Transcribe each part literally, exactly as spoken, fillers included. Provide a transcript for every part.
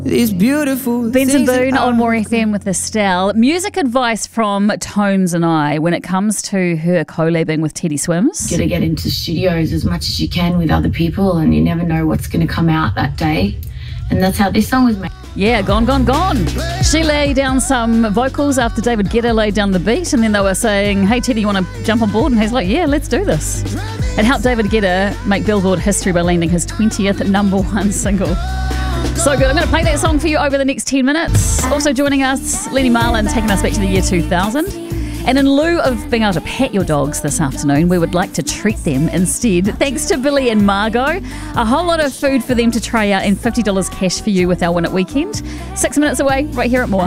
These beautiful Benson Boone on More F M with Estelle. Music advice from Tones and I when it comes to her collabing with Teddy Swims. You got to get into studios as much as you can with other people, and you never know what's going to come out that day. And that's how this song was made. Yeah, Gone, Gone, Gone. She laid down some vocals after David Guetta laid down the beat, and then they were saying, hey, Teddy, you want to jump on board? And he's like, yeah, let's do this. It helped David Guetta make Billboard history by landing his twentieth number one single. So good. I'm going to play that song for you over the next ten minutes. Also joining us, Lenny Marlin, taking us back to the year two thousand. And in lieu of being able to pet your dogs this afternoon, we would like to treat them instead. Thanks to Billy and Margot. A whole lot of food for them to try out and fifty dollars cash for you with our Win It Weekend. Six minutes away, right here at More.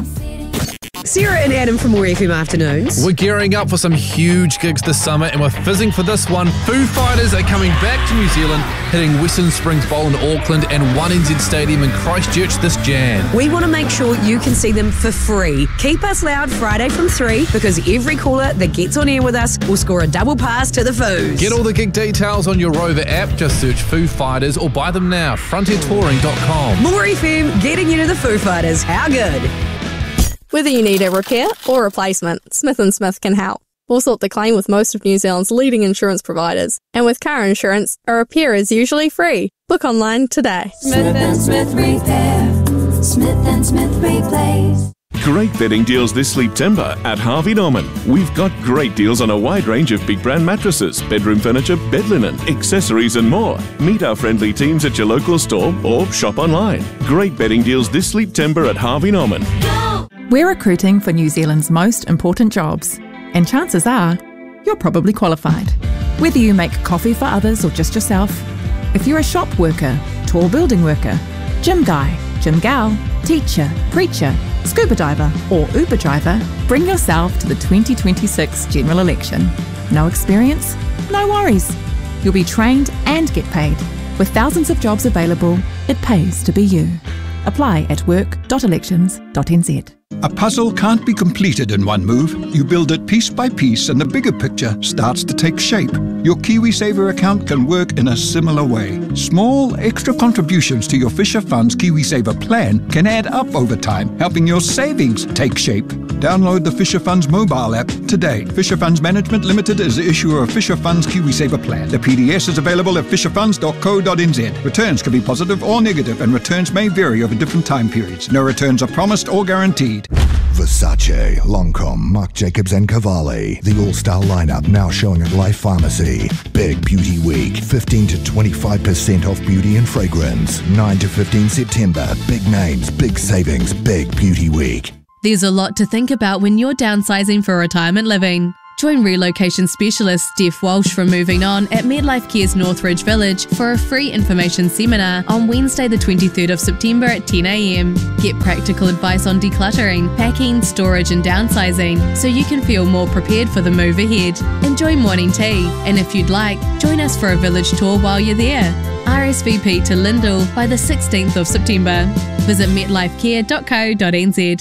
Sarah and Adam from More F M Afternoons. We're gearing up for some huge gigs this summer, and we're fizzing for this one. Foo Fighters are coming back to New Zealand, hitting Western Springs Bowl in Auckland and one N Z Stadium in Christchurch this Jan. We want to make sure you can see them for free. Keep us loud Friday from three, because every caller that gets on air with us will score a double pass to the Foos. Get all the gig details on your Rover app. Just search Foo Fighters or buy them now. frontier touring dot com. More F M, getting you to the Foo Fighters. How good? Whether you need a repair or replacement, Smith and Smith can help. We'll sort the claim with most of New Zealand's leading insurance providers. And with car insurance, a repair is usually free. Book online today. Smith and Smith Repair. Smith and Smith Replace. Great bedding deals this September at Harvey Norman. We've got great deals on a wide range of big brand mattresses, bedroom furniture, bed linen, accessories and more. Meet our friendly teams at your local store or shop online. Great bedding deals this September at Harvey Norman. Go! We're recruiting for New Zealand's most important jobs, and chances are you're probably qualified. Whether you make coffee for others or just yourself, if you're a shop worker, tall building worker, gym guy, gym gal, teacher, preacher, scuba diver or Uber driver, bring yourself to the twenty twenty-six general election. No experience? No worries. You'll be trained and get paid. With thousands of jobs available, it pays to be you. Apply at work dot elections dot n z. A puzzle can't be completed in one move. You build it piece by piece and the bigger picture starts to take shape. Your KiwiSaver account can work in a similar way. Small extra contributions to your Fisher Funds KiwiSaver plan can add up over time, helping your savings take shape. Download the Fisher Funds mobile app today. Fisher Funds Management Limited is the issuer of Fisher Funds KiwiSaver plan. The P D S is available at fisher funds dot co dot n z. Returns can be positive or negative, and returns may vary over different time periods. No returns are promised or guaranteed. Versace, Lancome, Marc Jacobs and Cavalli. The all-star lineup now showing at Life Pharmacy. Big Beauty Week. fifteen to twenty-five percent off beauty and fragrance. nine to fifteen September. Big names, big savings, Big Beauty Week. There's a lot to think about when you're downsizing for retirement living. Join relocation specialist Steph Walsh from Moving On at Medlife Care's Northridge Village for a free information seminar on Wednesday the twenty-third of September at ten a m. Get practical advice on decluttering, packing, storage and downsizing so you can feel more prepared for the move ahead. Enjoy morning tea, and if you'd like, join us for a village tour while you're there. R S V P to Lyndall by the sixteenth of September. Visit metlife care dot co dot n z.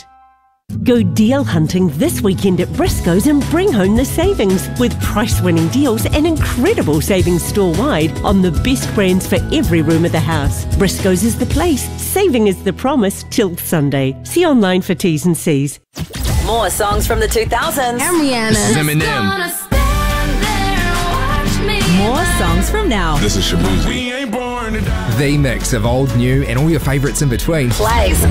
Go deal hunting this weekend at Briscoes and bring home the savings with price-winning deals and incredible savings store-wide on the best brands for every room of the house. Briscoes is the place. Saving is the promise till Sunday. See online for T's and C's. More songs from the two thousands. I'm Rihanna. This is Eminem. More songs from now. This is Shabuzi. The mix of old, new, and all your favourites in between. Plays